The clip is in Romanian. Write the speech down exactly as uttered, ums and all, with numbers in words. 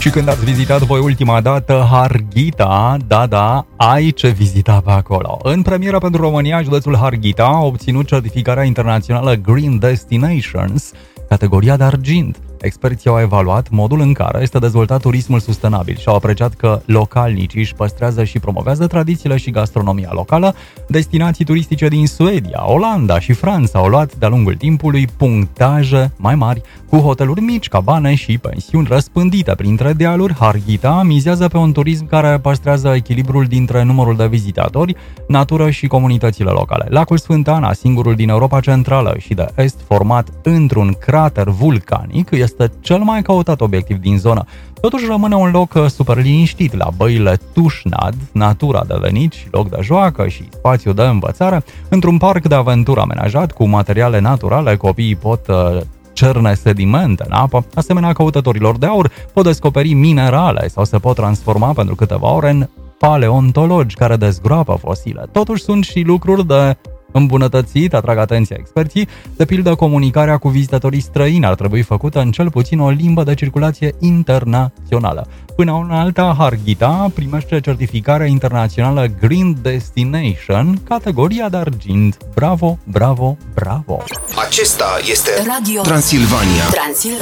Și când ați vizitat voi ultima dată Harghita, da, da, ai ce vizita pe acolo. În premieră pentru România, județul Harghita a obținut certificarea internațională Green Destinations, categoria de argint. Experții au evaluat modul în care este dezvoltat turismul sustenabil și au apreciat că localnicii își păstrează și promovează tradițiile și gastronomia locală. Destinații turistice din Suedia, Olanda și Franța au luat de-a lungul timpului punctaje mai mari, cu hoteluri mici, cabane și pensiuni răspândite printre dealuri. Harghita mizează pe un turism care păstrează echilibrul dintre numărul de vizitatori, natură și comunitățile locale. Lacul Sfânt Ana, singurul din Europa Centrală și de Est format într-un crater vulcanic, este cel mai căutat obiectiv din zonă. Totuși rămâne un loc super liniștit la băile Tușnad, natura a devenit și loc de joacă și spațiu de învățare. Într-un parc de aventură amenajat cu materiale naturale, copiii pot uh, cerne sedimente în apă. Asemenea, căutătorilor de aur pot descoperi minerale sau se pot transforma pentru câteva ore în paleontologi care dezgroapă fosile. Totuși sunt și lucruri de îmbunătățit, atrag atenția experții, de pildă comunicarea cu vizitatorii străini ar trebui făcută în cel puțin o limbă de circulație internațională. Până una alta, Harghita primește certificarea internațională Green Destination, categoria de argint. Bravo, bravo, bravo! Acesta este Radio Transilvania. Transilvania.